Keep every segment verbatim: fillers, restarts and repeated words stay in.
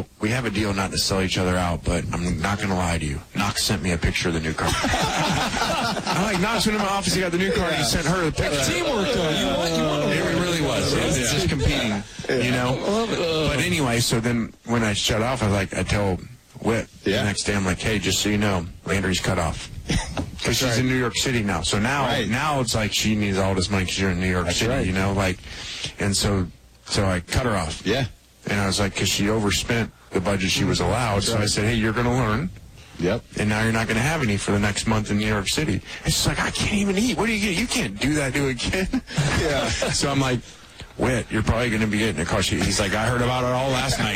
know, we have a deal not to sell each other out, but I'm not going to lie to you. Knox sent me a picture of the new car. I'm like, Knox went in my office, he got the new car, and he sent her the picture. Teamwork, though. You know what? You want to It really was. It was Yeah. just competing, you know? But anyway, so then when I shut off, I was like, I tell Whit Yeah. the next day, I'm like, hey, just so you know, Landry's cut off. Because she's right. in New York City now. So now Right. now it's like she needs all this money because you're in New York That's City, right. you know? like, And so so I cut her off. Yeah. And I was like, because she overspent the budget she was allowed. So I said, hey, you're going to learn. Yep. And now you're not going to have any for the next month in New York City. And she's like, I can't even eat. What do you get? You can't do that to a kid. Yeah. So I'm like, Whit, you're probably going to be getting a car. He's like, I heard about it all last night.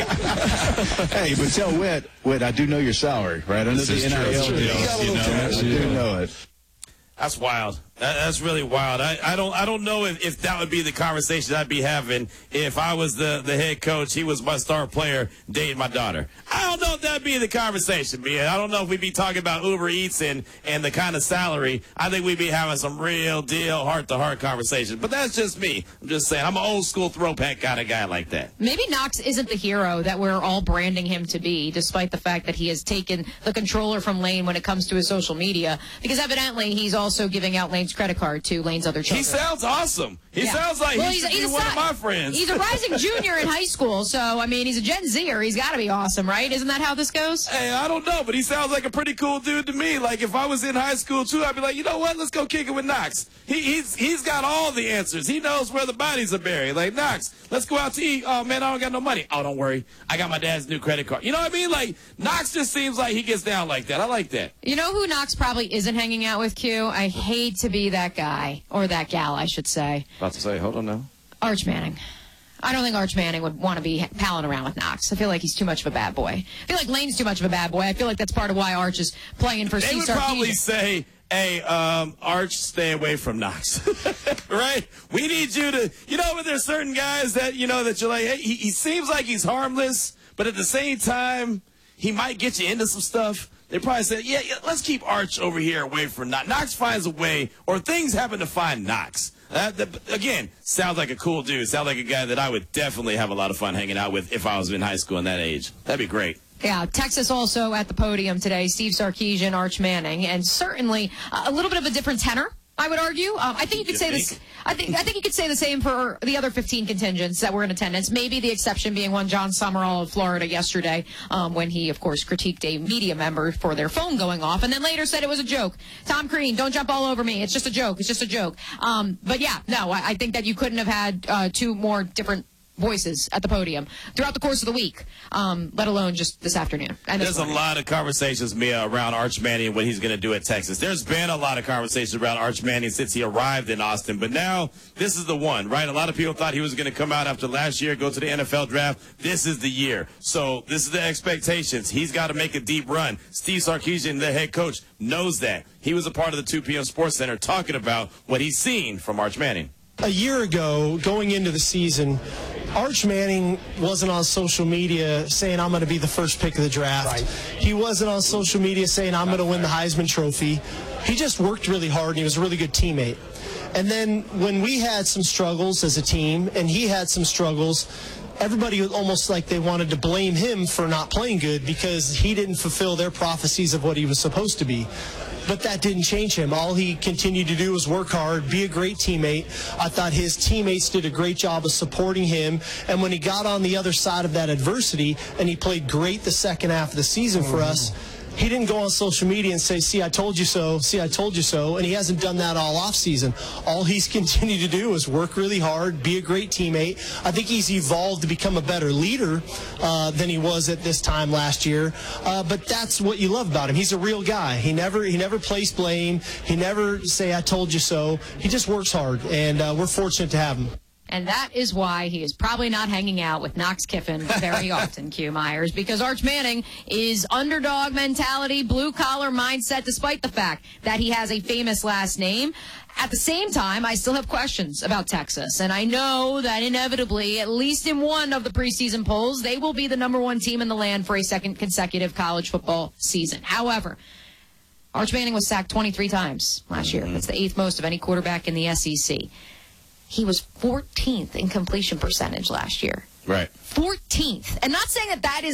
Hey, but tell Whit, Whit, I do know your salary, right? Under This the is N I L. true. deal. You got a You little know, cash, I do know it. That's wild. That, that's really wild. I, I don't I don't know if, if that would be the conversation I'd be having if I was the, the head coach. He was my star player dating my daughter. I don't know if that'd be the conversation, man. I don't know if we'd be talking about Uber Eats and, and the kind of salary. I think we'd be having some real deal heart-to-heart conversation. But that's just me. I'm just saying. I'm an old-school throwback kind of guy like that. Maybe Knox isn't the hero that we're all branding him to be, despite the fact that he has taken the controller from Lane when it comes to his social media, because evidently he's also giving out Lane's credit card to Lane's other children. He sounds awesome. He Yeah. sounds like Well, he he's, should he's be a one si- of my friends. He's a rising junior in high school, so, I mean, he's a Gen Zer. He's got to be awesome, right? Isn't that how this goes? Hey, I don't know, but he sounds like a pretty cool dude to me. Like, if I was in high school, too, I'd be like, you know what? Let's go kick it with Knox. He, he's He's got all the answers. He knows where the bodies are buried. Like, Knox, let's go out to eat. Oh, man, I don't got no money. Oh, don't worry. I got my dad's new credit card. You know what I mean? Like, Knox just seems like he gets down like that. I like that. You know who Knox probably isn't hanging out with, Q? I hate to be that guy, or that gal, I should say. About to say, hold on now. Arch Manning. I don't think Arch Manning would want to be palling around with Knox. I feel like he's too much of a bad boy. I feel like Lane's too much of a bad boy. I feel like that's part of why Arch is playing for They Steve would Sarkisian. probably say, hey, um, Arch, stay away from Knox. Right? We need you to, you know, when there's certain guys that, you know, that you're like, hey, he, he seems like he's harmless, but at the same time, he might get you into some stuff. They probably say, yeah, yeah, let's keep Arch over here away from Knox. Knox finds a way, or things happen to find Knox. That, that, again, sounds like a cool dude. Sounds like a guy that I would definitely have a lot of fun hanging out with if I was in high school in that age. That'd be great. Yeah, Texas also at the podium today. Steve Sarkisian, Arch Manning, and certainly uh, a little bit of a different tenor, I would argue. Um, I think you could You say think? this. I think I think you could say the same for the other fifteen contingents that were in attendance. Maybe the exception being one John Summerall of Florida yesterday, um, when he, of course, critiqued a media member for their phone going off, and then later said it was a joke. Tom Crean, don't jump all over me. It's just a joke. It's just a joke. Um, but yeah, no, I, I think that you couldn't have had uh, two more different voices at the podium throughout the course of the week, um, let alone just this afternoon. And this There's a morning. lot of conversations, Mia, around Arch Manning and what he's going to do at Texas. There's been a lot of conversations around Arch Manning since he arrived in Austin, but now this is the one, right? A lot of people thought he was going to come out after last year, go to the N F L draft. This is the year. So this is the expectations. He's got to make a deep run. Steve Sarkisian, the head coach, knows that. He was a part of the two P M Sports Center talking about what he's seen from Arch Manning. A year ago, going into the season, Arch Manning wasn't on social media saying, I'm going to be the first pick of the draft. Right. He wasn't on social media saying, I'm going to win the Heisman Trophy. He just worked really hard, and he was a really good teammate. And then when we had some struggles as a team, and he had some struggles, everybody was almost like they wanted to blame him for not playing good because he didn't fulfill their prophecies of what he was supposed to be. But that didn't change him. All he continued to do was work hard, be a great teammate. I thought his teammates did a great job of supporting him. And when he got on the other side of that adversity, and he played great the second half of the season for us, he didn't go on social media and say, see, I told you so, see, I told you so, and he hasn't done that all offseason. All he's continued to do is work really hard, be a great teammate. I think he's evolved to become a better leader uh, than he was at this time last year, uh, but that's what you love about him. He's a real guy. He never he never plays blame. He never say, I told you so. He just works hard, and uh, we're fortunate to have him. And that is why he is probably not hanging out with Knox Kiffin very often, Q Myers, because Arch Manning is underdog mentality, blue-collar mindset, despite the fact that he has a famous last name. At the same time, I still have questions about Texas, and I know that inevitably, at least in one of the preseason polls, they will be the number one team in the land for a second consecutive college football season. However, Arch Manning was sacked twenty-three times last year. That's the eighth most of any quarterback in the S E C. He was fourteenth in completion percentage last year. Right. fourteenth. And not saying that that is